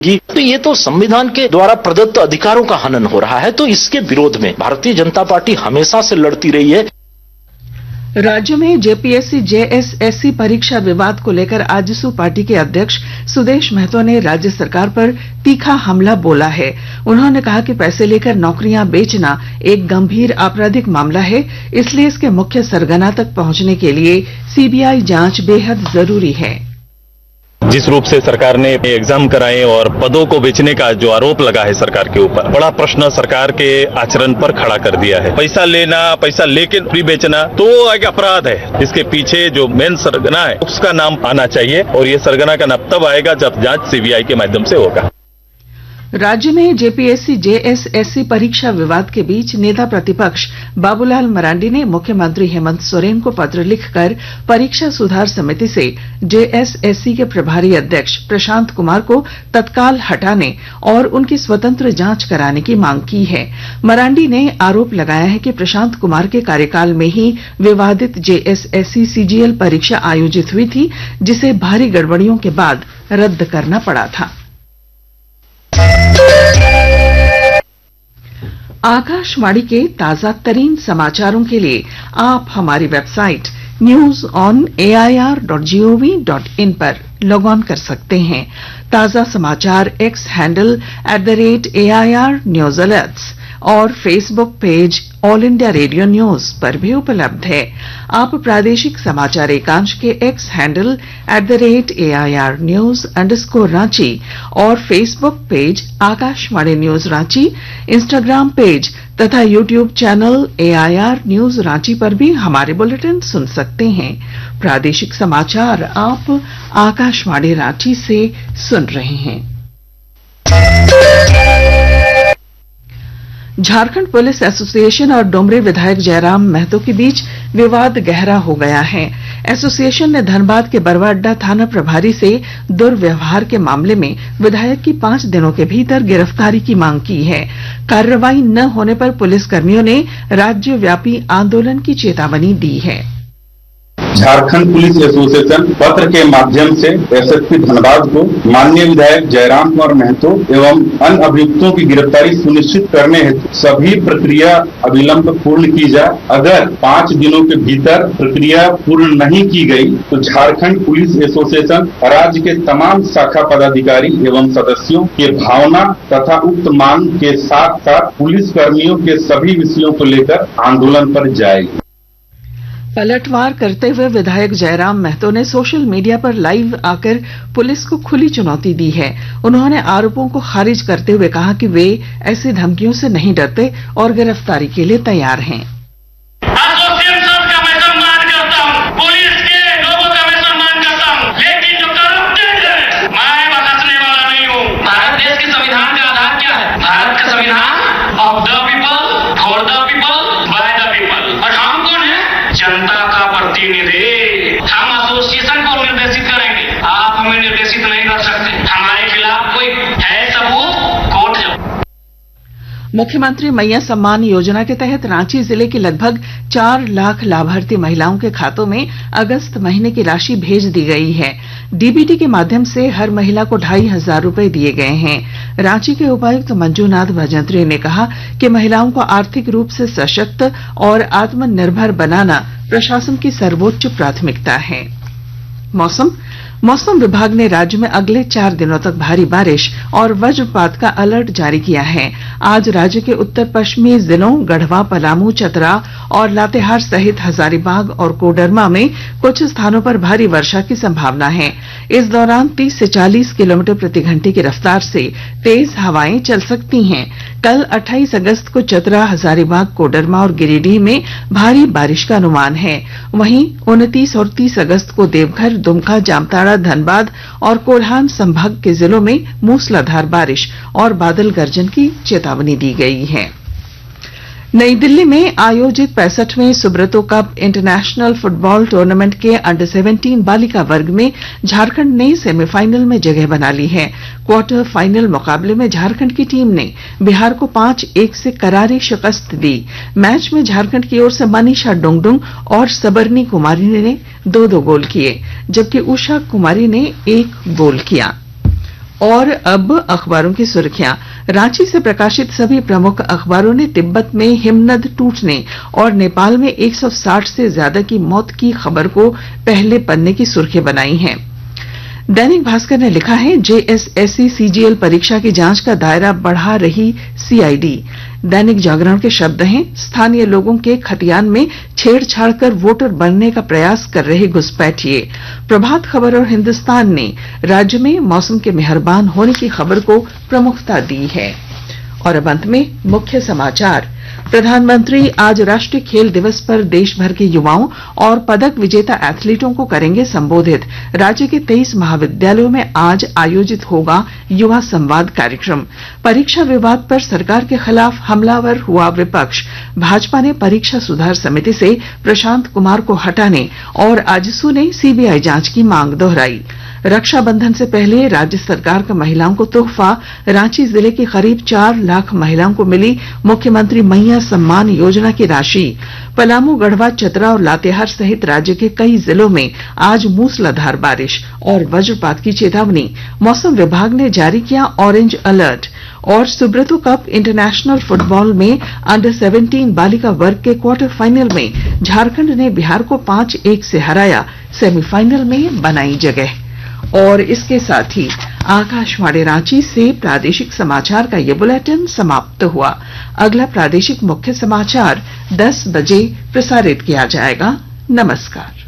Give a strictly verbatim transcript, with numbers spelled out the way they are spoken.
तो ये तो संविधान के द्वारा प्रदत्त अधिकारों का हनन हो रहा है। तो इसके विरोध में भारतीय जनता पार्टी हमेशा से लड़ती रही है। राज्य में जेपीएससी जेएसएससी परीक्षा विवाद को लेकर आजसू पार्टी के अध्यक्ष सुदेश महतो ने राज्य सरकार पर तीखा हमला बोला है। उन्होंने कहा कि पैसे लेकर नौकरियां बेचना एक गंभीर आपराधिक मामला है, इसलिए इसके मुख्य सरगना तक पहुंचने के लिए सीबीआई जांच बेहद जरूरी है। जिस रूप से सरकार ने एग्जाम कराए और पदों को बेचने का जो आरोप लगा है सरकार के ऊपर, बड़ा प्रश्न सरकार के आचरण पर खड़ा कर दिया है। पैसा लेना, पैसा लेके फ्री बेचना तो एक अपराध है। इसके पीछे जो मेन सरगना है उसका नाम आना चाहिए और ये सरगना का नाम तब आएगा जब जांच सीबीआई के माध्यम से होगा। राज्य में जेपीएससी जेएसएससी परीक्षा विवाद के बीच नेता प्रतिपक्ष बाबूलाल मरांडी ने मुख्यमंत्री हेमंत सोरेन को पत्र लिखकर परीक्षा सुधार समिति से जेएसएससी के प्रभारी अध्यक्ष प्रशांत कुमार को तत्काल हटाने और उनकी स्वतंत्र जांच कराने की मांग की है। मरांडी ने आरोप लगाया है कि प्रशांत कुमार के कार्यकाल में ही विवादित जेएसएससी सीजीएल परीक्षा आयोजित हुई थी, जिसे भारी गड़बड़ियों के बाद रद्द करना पड़ा था। आकाशवाणी के ताजा तरीन समाचारों के लिए आप हमारी website news on A I R dot G O V dot in पर लॉग ऑन कर सकते हैं। ताजा समाचार x handle at the rate A I R news alerts और Facebook page all India radio news पर भी उपलब्ध है। आप प्रादेशिक समाचार एकांश के x handle at the rate A I R news underscore Ranchi और Facebook page Akashvani news Ranchi, Instagram page तथा YouTube channel A I R news Ranchi पर भी हमारे बुलेटिन सुन सकते हैं। प्रादेशिक समाचार आप आकाशवाणी रांची से सुन रहे हैं। झारखंड पुलिस एसोसिएशन और डुमरी विधायक जयराम महतो के बीच विवाद गहरा हो गया है। एसोसिएशन ने धनबाद के बरवा अड्डा थाना प्रभारी से दुर्व्यवहार के मामले में विधायक की पांच दिनों के भीतर गिरफ्तारी की मांग की है। कार्रवाई न होने पर पुलिसकर्मियों ने राज्यव्यापी आंदोलन की चेतावनी दी है। झारखंड पुलिस एसोसिएशन पत्र के माध्यम से एसएसपी धनबाद को माननीय विधायक जयराम कुमार महतो एवं अन्य अभियुक्तों की गिरफ्तारी सुनिश्चित करने हेतु सभी प्रक्रिया अविलंब पूर्ण की जाए। अगर पाँच दिनों के भीतर प्रक्रिया पूर्ण नहीं की गई तो झारखंड पुलिस एसोसिएशन राज्य के तमाम शाखा पदाधिकारी एवं सदस्यों के भावना तथा उक्त मांग के साथ साथ पुलिस कर्मियों के सभी विषयों को लेकर आंदोलन पर जाएगी। पलटवार करते हुए विधायक जयराम महतो ने सोशल मीडिया पर लाइव आकर पुलिस को खुली चुनौती दी है। उन्होंने आरोपों को खारिज करते हुए कहा कि वे ऐसी धमकियों से नहीं डरते और गिरफ्तारी के लिए तैयार हैं। मुख्यमंत्री मैया सम्मान योजना के तहत रांची जिले की लगभग चार लाख लाभार्थी महिलाओं के खातों में अगस्त महीने की राशि भेज दी गई है। डीबीटी के माध्यम से हर महिला को ढाई हजार रूपये दिए गए हैं। रांची के उपायुक्त मंजूनाथ भजंत्री ने कहा कि महिलाओं को आर्थिक रूप से सशक्त और आत्मनिर्भर बनाना प्रशासन की सर्वोच्च प्राथमिकता है। मौसम मौसम विभाग ने राज्य में अगले चार दिनों तक भारी बारिश और वज्रपात का अलर्ट जारी किया है। आज राज्य के उत्तर पश्चिमी जिलों गढ़वा, पलामू, चतरा और लातेहार सहित हजारीबाग और कोडरमा में कुछ स्थानों पर भारी वर्षा की संभावना है। इस दौरान तीस से चालीस किलोमीटर प्रति घंटे की रफ्तार से तेज हवाएं चल सकती हैं। कल अट्ठाईस अगस्त को चतरा, हजारीबाग, कोडरमा और गिरिडीह में भारी बारिश का अनुमान है। वहीं उनतीस और तीस अगस्त को देवघर, दुमका, जामताड़ा, धनबाद और कोल्हान संभाग के जिलों में मूसलाधार बारिश और बादल गर्जन की चेतावनी दी गई है। नई दिल्ली में आयोजित पैंसठवें Subroto cup international football tournament के अंडर सेवेंटीन बालिका वर्ग में झारखंड ने सेमीफाइनल में जगह बना ली है। क्वार्टर फाइनल मुकाबले में झारखंड की टीम ने बिहार को पांच एक से करारी शिकस्त दी। मैच में झारखंड की ओर से मनीषा डुंगडुंग और सबरनी कुमारी ने दो दो गोल किए, जबकि उषा कुमारी ने एक गोल किया। और अब अखबारों की सुर्खियां। रांची से प्रकाशित सभी प्रमुख अखबारों ने तिब्बत में हिमनद टूटने और नेपाल में एक सौ साठ से ज्यादा की मौत की खबर को पहले पन्ने की सुर्खी बनाई है। दैनिक भास्कर ने लिखा है जेएसएससी सीजीएल परीक्षा की जांच का दायरा बढ़ा रही सीआईडी। दैनिक जागरण के शब्द हैं, स्थानीय लोगों के खतियान में छेड़छाड़ कर वोटर बनने का प्रयास कर रहे घुसपैठिए। प्रभात खबर और हिंदुस्तान ने राज्य में मौसम के मेहरबान होने की खबर को प्रमुखता दी है। और अब अंत में मुख्य समाचार। प्रधानमंत्री आज राष्ट्रीय खेल दिवस पर देश भर के युवाओं और पदक विजेता एथलीटों को करेंगे संबोधित। राज्य के तेईस महाविद्यालयों में आज आयोजित होगा युवा संवाद कार्यक्रम। परीक्षा विवाद पर सरकार के खिलाफ हमलावर हुआ विपक्ष। भाजपा ने परीक्षा सुधार समिति से प्रशांत कुमार को हटाने और आजसू ने सीबीआई जांच की मांग दोहराई। रक्षाबंधन से पहले राज्य सरकार का महिलाओं को तोहफा। रांची जिले की करीब चार लाख महिलाओं को मिली मुख्यमंत्री मैया सम्मान योजना की राशि। पलामू, गढ़वा, चतरा और लातेहार सहित राज्य के कई जिलों में आज मूसलाधार बारिश और वज्रपात की चेतावनी। मौसम विभाग ने जारी किया ऑरेंज अलर्ट। और सुब्रतो कप इंटरनेशनल फुटबॉल में अंडर सेवेंटीन बालिका वर्ग के क्वार्टर फाइनल में झारखंड ने बिहार को पांच एक से हराया, सेमीफाइनल में बनाई जगह। और इसके साथ ही आकाशवाणी रांची से प्रादेशिक समाचार का ये बुलेटिन समाप्त हुआ। अगला प्रादेशिक मुख्य समाचार दस बजे प्रसारित किया जाएगा। नमस्कार।